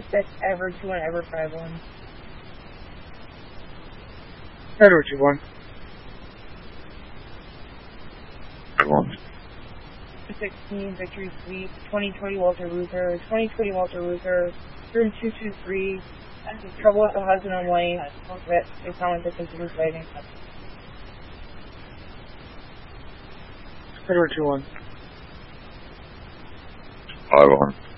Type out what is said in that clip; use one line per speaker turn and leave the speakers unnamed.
That's ever 2 and ever 5-1.
Edward 2-1.
5-1.
16, Victory Sweep, 2020 Walter Luther, 2020 Walter Luther, room 223, trouble with the husband and wife, that they found that continue fighting.
Edward 2-1.
5-1.